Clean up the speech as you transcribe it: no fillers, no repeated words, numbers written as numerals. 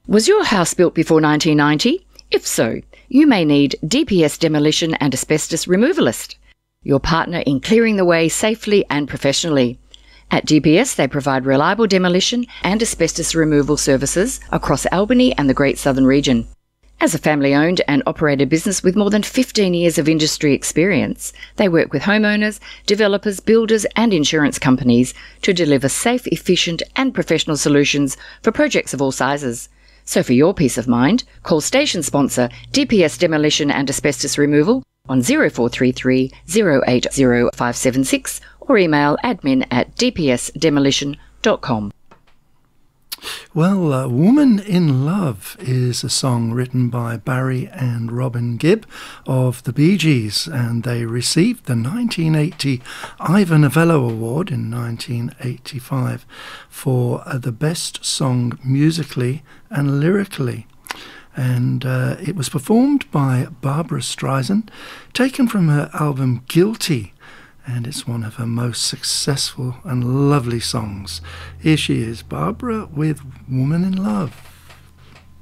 Was your house built before 1990? If so, you may need DPS Demolition and Asbestos Removalist, your partner in clearing the way safely and professionally. At DPS, they provide reliable demolition and asbestos removal services across Albany and the Great Southern Region. As a family-owned and operated business with more than 15 years of industry experience, they work with homeowners, developers, builders and insurance companies to deliver safe, efficient and professional solutions for projects of all sizes. So for your peace of mind, call station sponsor DPS Demolition and Asbestos Removal on 0433 080 576 or email admin@dpsdemolition.com. Well, Woman in Love is a song written by Barry and Robin Gibb of the Bee Gees, and they received the 1980 Ivor Novello Award in 1985 for the best song musically and lyrically. And it was performed by Barbra Streisand, taken from her album Guilty, and it's one of her most successful and lovely songs. Here she is, Barbra with Woman in Love.